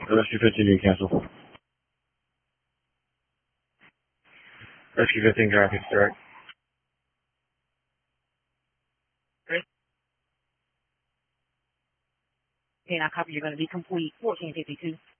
Rescue 15, you cancel. Rescue 15, traffic start. Okay, now copy, you're going to be complete 1452.